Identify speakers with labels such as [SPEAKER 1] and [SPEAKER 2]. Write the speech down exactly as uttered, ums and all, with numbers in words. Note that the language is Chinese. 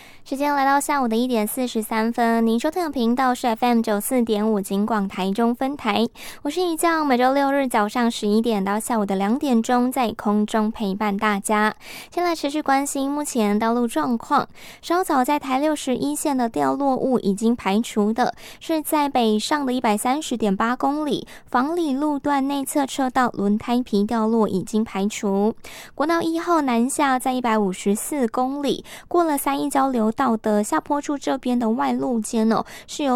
[SPEAKER 1] 时间来到下午的一点四十三分，您收听的频道是 F M 九四点五警广台中分台，我是一将，每周六日早上十一点到下午的两点钟在空中陪伴大家。先来持续关心目前道路状况，稍早在台六十一线的掉落物已经排除的是在北上的一百三十点八公里房里路段内侧车道轮胎皮掉落已经排除。国道一号南下在一百五十四公里过了三义交流道的下坡处这边的外路间哦，是由